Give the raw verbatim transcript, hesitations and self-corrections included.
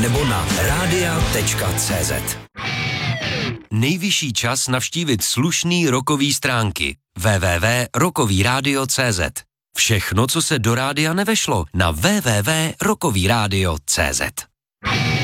nebo na rádia tečka cé zet. Nejvyšší čas navštívit slušný rockový stránky w w w tečka rockový rádio tečka cé zet. Všechno, co se do rádia nevešlo, na w w w tečka rockový rádio tečka cé zet.